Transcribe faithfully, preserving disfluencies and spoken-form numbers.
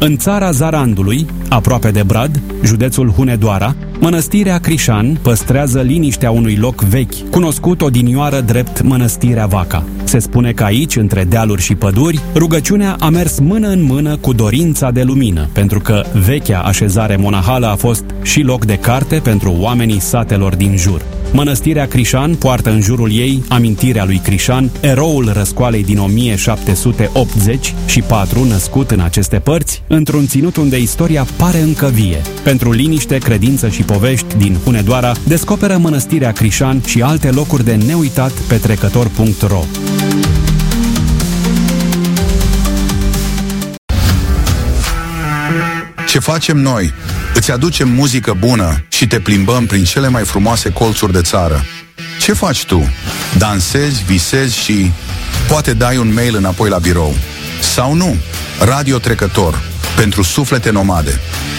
În țara Zarandului, aproape de Brad, județul Hunedoara, Mănăstirea Crișan păstrează liniștea unui loc vechi, cunoscut odinioară drept Mănăstirea Vaca. Se spune că aici, între dealuri și păduri, rugăciunea a mers mână în mână cu dorința de lumină, pentru că vechea așezare monahală a fost și loc de carte pentru oamenii satelor din jur. Mănăstirea Crișan poartă în jurul ei amintirea lui Crișan, eroul răscoalei din o mie șapte sute optzeci și patru, născut în aceste părți, într-un ținut unde istoria pare încă vie. Pentru liniște, credință și povești din Hunedoara, descoperă Mănăstirea Crișan și alte locuri de neuitat pe trecător punct ro. Ce facem noi? Îți aducem muzică bună și te plimbăm prin cele mai frumoase colțuri de țară. Ce faci tu? Dansezi, visezi și poate dai un mail înapoi la birou. Sau nu? Radio Trecător, pentru suflete nomade.